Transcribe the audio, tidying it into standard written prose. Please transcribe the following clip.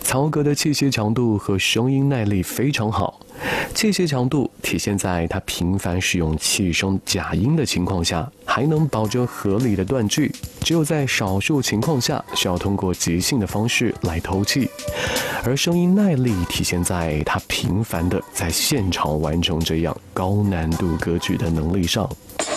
曹格的气息强度和声音耐力非常好。气息强度体现在他频繁使用气声假音的情况下，还能保证合理的断句，只有在少数情况下需要通过即兴的方式来透气。而声音耐力体现在他频繁地在现场完成这样高难度歌曲的能力上。